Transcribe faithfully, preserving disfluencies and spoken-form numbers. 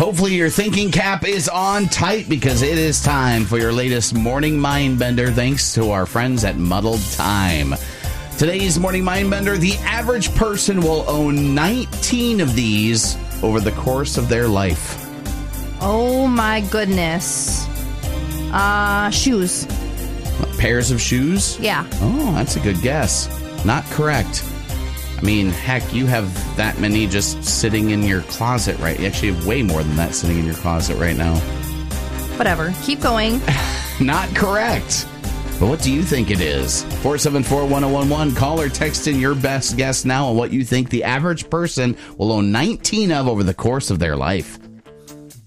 Hopefully your thinking cap is on tight because it is time for your latest Morning Mind Bender thanks to our friends at Muddled Time. Today's Morning Mind Bender, the average person will own nineteen of these over the course of their life. Oh my goodness. Uh, shoes. Pairs of shoes? Yeah. Oh, that's a good guess. Not correct. I mean, heck, you have that many just sitting in your closet, right? You actually have way more than that sitting in your closet right now. Whatever. Keep going. Not correct. But what do you think it is? four seven four, one oh one one. Call or text in your best guess now on what you think the average person will own nineteen of over the course of their life.